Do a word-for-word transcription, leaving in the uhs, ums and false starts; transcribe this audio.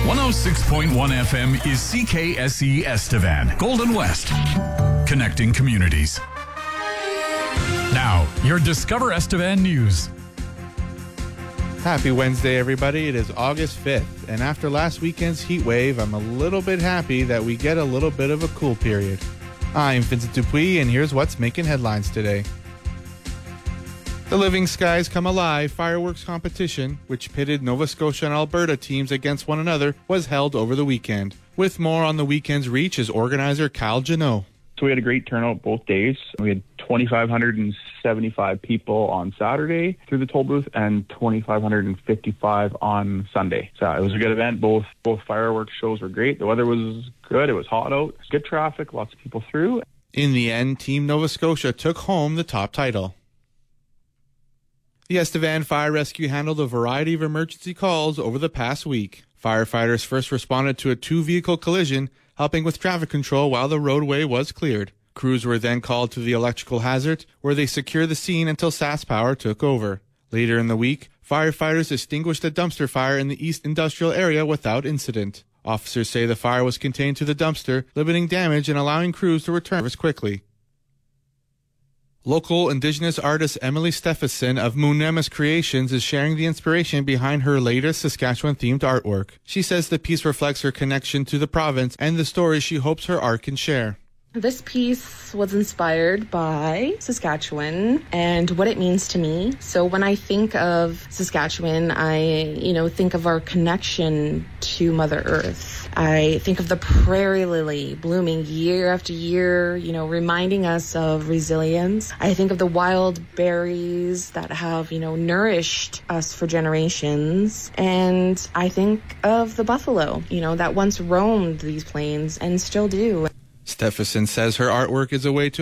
one oh six point one F M is C K S E Estevan, Golden West, connecting communities. Now, your Discover Estevan news. Happy Wednesday, everybody. It is August fifth, and after last weekend's heat wave, I'm a little bit happy that we get a little bit of a cool period. I'm Vincent Dupuis, and here's what's making headlines today. The Living Skies Come Alive fireworks competition, which pitted Nova Scotia and Alberta teams against one another, was held over the weekend. With more on the weekend's reach is organizer Cal Janot. So we had a great turnout both days. We had two thousand five hundred seventy-five people on Saturday through the toll booth and two thousand five hundred fifty-five on Sunday. So it was a good event. Both both fireworks shows were great. The weather was good. It was hot out. Good traffic. Lots of people through. In the end, Team Nova Scotia took home the top title. The Estevan Fire Rescue handled a variety of emergency calls over the past week. Firefighters first responded to a two-vehicle collision, helping with traffic control while the roadway was cleared. Crews were then called to the electrical hazard, where they secured the scene until SaskPower took over. Later in the week, firefighters extinguished a dumpster fire in the East Industrial area without incident. Officers say the fire was contained to the dumpster, limiting damage and allowing crews to return quickly. Local Indigenous artist Emily Steffensen of Moonemus Creations is sharing the inspiration behind her latest Saskatchewan-themed artwork. She says the piece reflects her connection to the province and the stories she hopes her art can share. This piece was inspired by Saskatchewan and what it means to me. So when I think of Saskatchewan, I, you know, think of our connection to Mother Earth. I think of the prairie lily blooming year after year, you know, reminding us of resilience. I think of the wild berries that have, you know, nourished us for generations. And I think of the buffalo, you know, that once roamed these plains and still do. Steffensen says her artwork is a way to